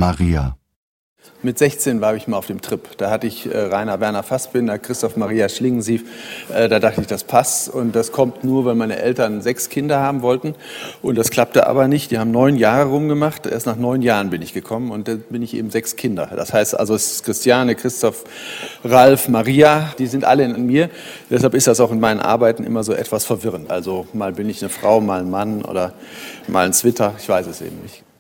Maria. Mit 16 war ich mal auf dem Trip. Da hatte ich Rainer Werner Fassbinder, Christoph Maria Schlingensief. Da dachte ich, das passt. Und das kommt nur, weil meine Eltern 6 Kinder haben wollten. Und das klappte aber nicht. Die haben 9 Jahre rumgemacht. Erst nach 9 Jahren bin ich gekommen. Und dann bin ich eben 6 Kinder. Das heißt also, es ist Christiane, Christoph, Ralf, Maria. Die sind alle in mir. Deshalb ist das auch in meinen Arbeiten immer so etwas verwirrend. Also mal bin ich eine Frau, mal ein Mann oder mal ein Zwitter. Ich weiß es eben nicht.